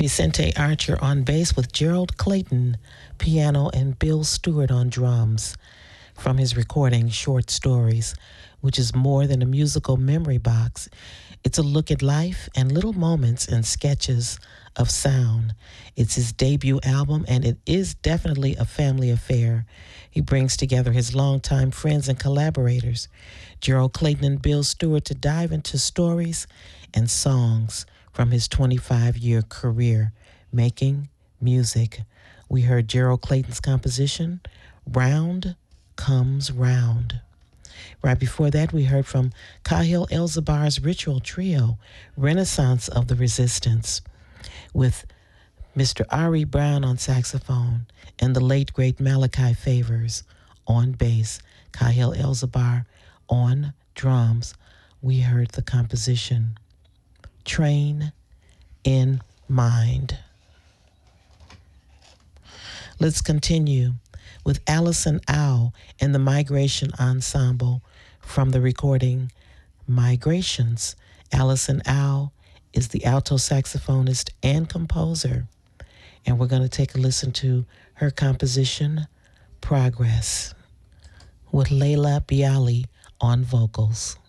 Vicente Archer on bass with Gerald Clayton, piano, and Bill Stewart on drums. From his recording, Short Stories, which is more than a musical memory box. It's a look at life and little moments and sketches of sound. It's his debut album, and it is definitely a family affair. He brings together his longtime friends and collaborators, Gerald Clayton and Bill Stewart, to dive into stories and songs from his 25-year career making music. We heard Gerald Clayton's composition, Round Comes Round. Right before that, we heard from Kahil Elzabar's Ritual Trio, Renaissance of the Resistance, with Mr. Ari Brown on saxophone and the late, great Malachi Favors on bass, Kahil Elzabar on drums. We heard the composition, Train in Mind. Let's continue with Allison Au and the Migration Ensemble from the recording Migrations. Allison Au is the alto saxophonist and composer, and we're going to take a listen to her composition, Progress, with Leila Bialy on vocals.